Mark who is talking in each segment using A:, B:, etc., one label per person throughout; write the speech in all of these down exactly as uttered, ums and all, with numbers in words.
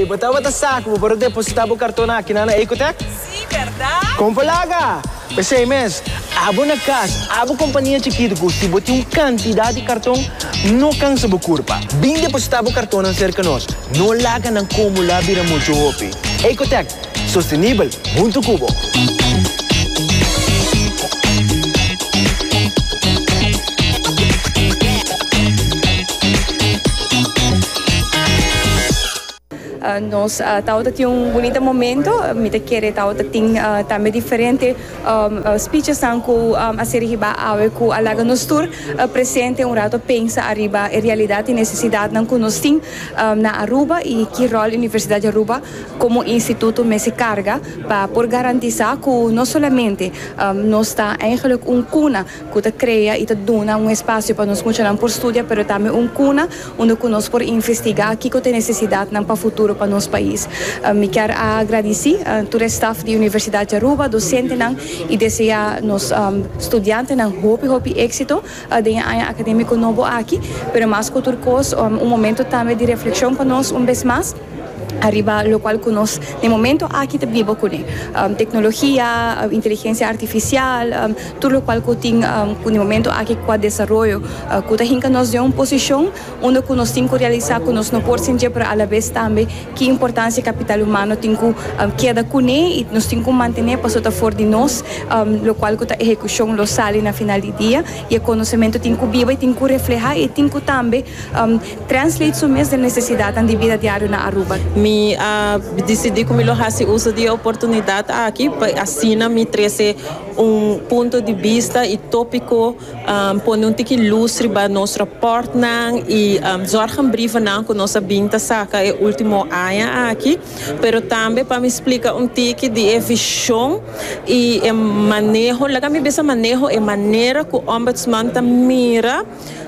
A: botava ta saco para depositar o cartão aqui na Ecotec?
B: Sim, verdade?
A: Compalaga! Pensei, mas, abo na casa, abo companhia chiquita, se botar uma quantidade de cartão, não cansa a curva. Bem depositar o cartão cerca de nós, não larga não como lá vira muito opi. Ecotec, sustentável, muito cubo.
C: Uh, nós uh, tauta tinha um bonito momento, me te querer tauta tinha uh, também diferente um, uh, speeches que um, a ser riba awe ku alaga nos tur uh, presente um rato pensa arriba a realidade e necessidade não nós tem um, na Aruba e que rol Universidade de Aruba como instituto me se carga para por garantizar que não somente um, nós está eigenlijk um cuna que te cria e te dona um espaço para nós continuar por estudar, mas também um cuna onde nós por investigar que tem necessidade para o futuro para nosso país. Uh, me quero agradecer a uh, todo o staff da Universidade de Aruba, docente não, e desejar nos um, estudantes não hope hope êxito uh, de ano acadêmico novo aqui, mas mais que outra coisa, um, um momento também de reflexão para nós um vez mais. Arriba lo cual que nós, no momento, aqui te vivo com um, tecnologia, um, inteligência artificial, um, tudo o qual que tem, um, no momento, aqui com o desenvolvimento, uh, que tem que nós de uma posição onde que nós temos que realizar, que nós não podemos sentir, mas, à vez, também, que importância capital humano tem que um, queda com ele e nós temos que manter para estar fora de nós, um, o qual que a execução lo sale na final do dia, e o conhecimento tem que viver, tem que refletir e tem que também um, translate isso mesmo da necessidade de vida diária na Aruba.
D: Me uh, decidi que me lohase uso de oportunidade aqui para assim me trazer um ponto de vista e tópico um, pôr um tique luz para nosso report não e um, zorgen brieven não que nossa binta saca é último ano aqui, pero também para me explicar um tique de visão e é manejo, lá me besa manejo é maneira que o ombudsman mira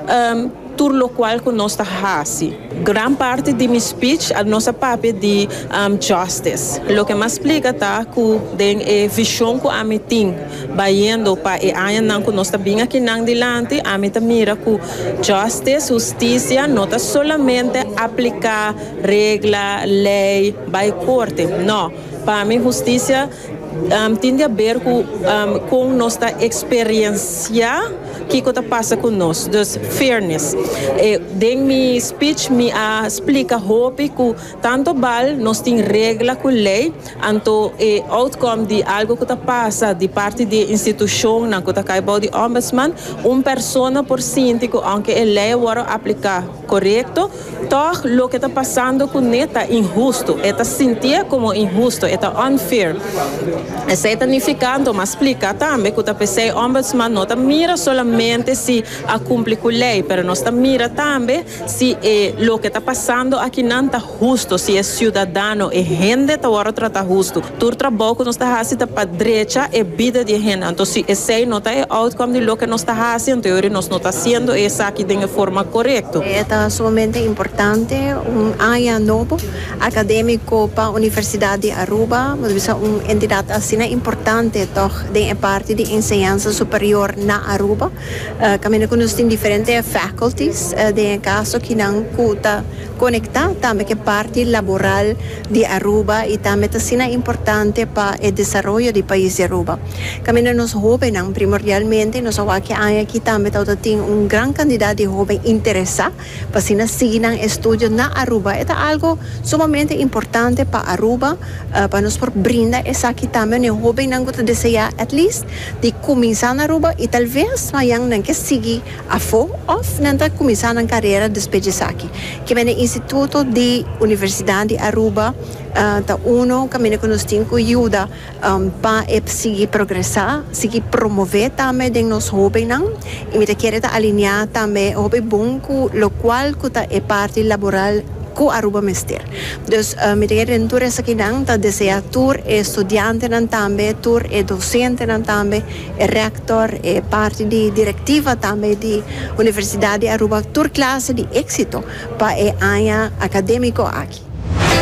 D: um, tudo lo qual que nós está fazendo. Gran parte de meu speech a nossa papel de um, justice. Lo que me explica tá que den a visão que a mim tem, baiando para e aí não que nós está bem aqui não dilante, a mim tá mira que justice, justiça não tá solamente aplicar regra, lei, vai corte. Não, para mim justiça um, tem a ver com um, com nossa experiência que que passa conosco, dus fairness. Eh, den mi speech me uh, explica hope que tanto bal nós tem regra com lei, anto eh, outcome de algo que passa de parte de instituição na que cai de ombudsman, uma pessoa por ciento aunque a lei agora aplicar correto, toch lo que está passando com neta injusto, está sentir como injusto, está unfair. Essa é significando, mas explica também que o P ombudsman não mira solamente se a cumprir com a lei, mas nós mira também se eh, lo que está passando aqui não está justo, se é cidadão e gente está agora tratar justo. Todo trabalho que nós está fazendo para a direita é vida de gente. Então, se esse não está outcome de lo que nós está fazendo, teoria nós não está fazendo isso aqui de forma correta.
E: É sumamente importante, um área novo acadêmico para a Universidade de Aruba, mas é uma entidade assim importante, toch, de parte de ensinança superior na Aruba. Uh, kami nós temos diferentes faculties, uh, de caso que não está conectar também que parte laboral de Aruba e também é importante para o desenvolvimento do país de Aruba. Kami nos jovens, primordialmente, nós aqui aqui também tem um grande candidato de jovens interessados para seguir estudos na Aruba. É algo sumamente importante para Aruba, uh, para nós brindar essa aqui também o jovem não que deseja at least de começar na Aruba e talvez mayang não que seguir a fo of não começar na carreira depois disso aqui. Que é o Instituto de Universidade de Aruba, uh, tá uno caminho que nós temos que ajuda um, para seguir progressar, seguir promover também de nós jovens e me quer alinhar também o bom com o qual que é parte laboral com Aruba Mester. Dus uh, me quer entour essa aqui não tá desejar tour estudante não também, tour e docente não também, e rector e parte de diretiva também de Universidade de Aruba, tour classe de êxito para o ano acadêmico aqui.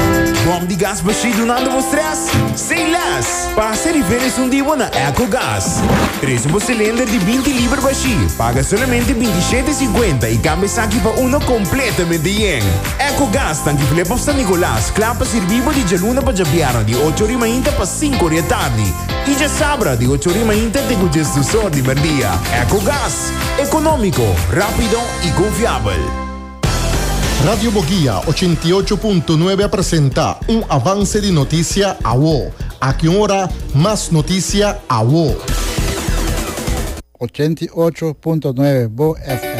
B: Pump de gas baixi donando vos stress? Sem less! Passa referes um dia na EcoGas. Três um cilindro de vinte libras baixi. Paga somente vinte e sete e cinquenta e cambia aqui para uno completamente yen. EcoGas, tanque flepa San Nicolás. Clapa servivo de Jaluna para Japiano de oito horas ainda para cinco horas tarde. E já sabra de oito horas ainda te cuidas do sol de merdia. EcoGas, econômico, rápido e confiável.
F: Radio Boguía ochenta y ocho punto nueve presenta un avance de noticia a vos. A qué hora más noticia a vos.
G: ochenta y ocho punto nueve Bo F M.